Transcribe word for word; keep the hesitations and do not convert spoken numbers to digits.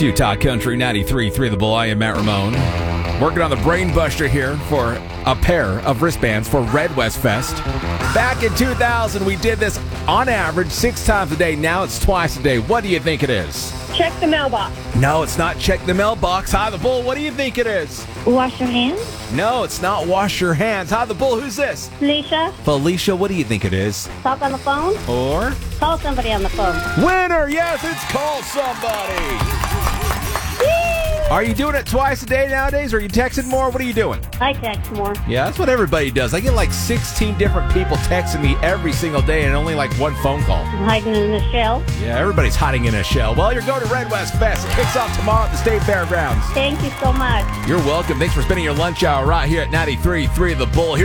It's Utah Country ninety-three point three The Bull. I am Matt Ramone. Working on the Brain Buster here for a pair of wristbands for Red West Fest. Back in two thousand, we did this on average six times a day. Now it's twice a day. What do you think it is? Check the mailbox. No, it's not check the mailbox. Hi, the Bull. What do you think it is? Wash your hands. No, it's not wash your hands. Hi, the Bull. Who's this? Felicia. Felicia, what do you think it is? Talk on the phone. Or? Call somebody on the phone. Winner! Yes, it's call somebody. Are you doing it twice a day nowadays? Or are you texting more? What are you doing? I text more. Yeah, that's what everybody does. I get like sixteen different people texting me every single day and only like one phone call. I'm hiding in the shell. Yeah, everybody's hiding in a shell. Well, you're going to Red West Fest. It kicks off tomorrow at the State Fairgrounds. Thank you so much. You're welcome. Thanks for spending your lunch hour right here at ninety-three point three The Bull.